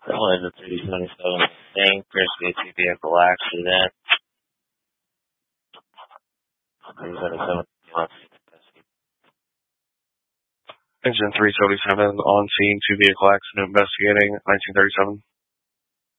One is a 377 Mustang, appears to be a two-vehicle accident. Engine 377 on scene, two-vehicle accident investigating, 1937.